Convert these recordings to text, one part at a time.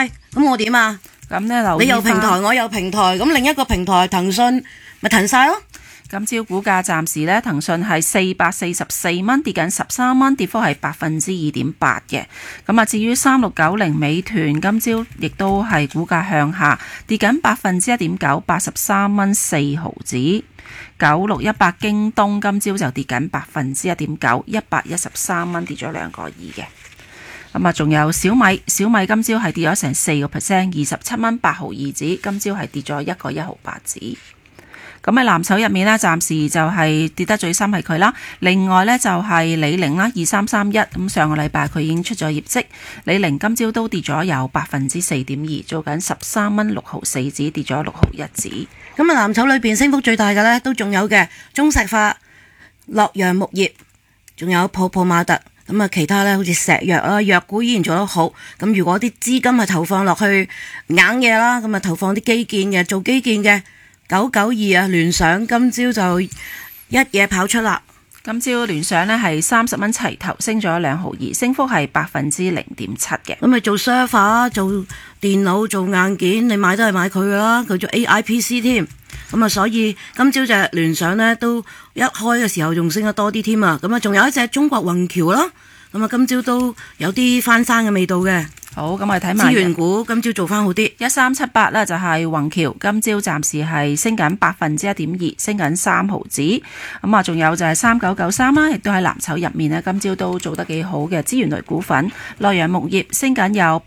晒，咁我點啊？ 咁呢，留意你有平台，我有平台，咁另一個平台騰訊咪騰晒咯。 今朝股價暫時呢，騰訊係444蚊，跌緊13蚊，跌幅係2.8%嘅。咁啊，至於3690美團，今朝亦都係股價向下，跌緊1.9%， 83蚊4毫子。9618京東今朝就跌緊1.9%， 113蚊，跌咗2個2嘅。咁啊，仲有小米，小米今朝係跌咗成4%， 27蚊8毫2子，今朝係跌咗1個1毫8子。咁喺藍籌入面呢，暫時就係跌得最深係佢啦。另外呢，就係李寧啦，2331，咁上個禮拜佢已經出咗業績，李寧今朝都跌咗有4.2%，做緊13蚊6毫4子，跌咗6毫1子。 咁啊，藍籌裏邊升幅最大嘅呢，都仲有嘅中石化、洛陽木業，仲有泡泡瑪特。咁啊，其他呢，好似石藥啊，藥股依然做得好。咁如果啲資金係投放落去硬嘢啦，咁啊投放啲基建嘅，做基建嘅。992啊，聯想今朝就一嘢跑出啦。 今朝聯想呢係30蚊齊頭，升咗2毫2，升幅係0.7%嘅。 咁咪做 server 做電腦做硬件，你買都係買佢噶啦，佢做 AIPC 添。咁啊，所以今朝隻聯想呢都一開嘅時候仲升得多啲添啊。咁啊，仲有一隻中國宏橋啦。咁啊，今朝都有啲翻生嘅味道嘅。 好，咁我哋睇埋資源股今朝做翻好啲 ，1378呢就係宏橋，今朝暫時係升緊1.2%，升緊3毫子。咁啊，仲有就係3993啦，亦都喺藍籌入面呢，今朝都做得幾好嘅資源類股份，洛陽木業升緊有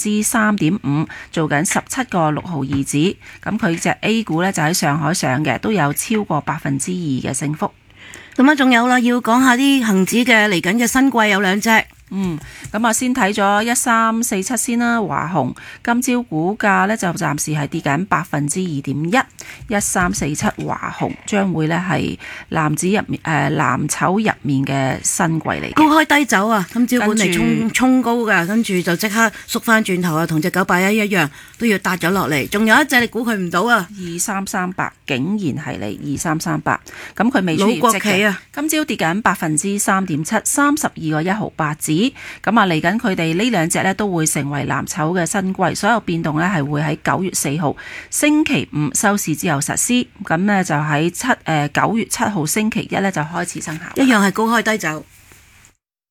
3.5%，做緊17個6毫2子。咁佢隻 A 股呢，就喺上海上嘅，都有超過2%嘅升幅。 咁啊，仲有啦，要講下啲恒指嘅嚟緊嘅新貴有2隻。 咁啊，先睇咗1347先啦。華虹今朝股價呢就暫時係跌緊2.1%。1347華虹將會呢係藍籌入面嘅新貴嚟嘅， 高開低走啊！今朝本嚟衝高㗎，跟住就即刻縮翻轉頭啊，同隻981一樣，都要搭咗落嚟。仲有一隻你估佢唔到啊 ！2338竟然係你2338，咁佢未出業績嘅。老國企啊，今朝跌緊3.7%， 32個1毫8子。咁啊，嚟緊佢哋呢2隻呢都會成為藍籌嘅新貴，所有變動呢係會喺9月4號星期五收市之後實施。咁呢就喺9月7號星期一呢就開始生效， 一樣係高開低走。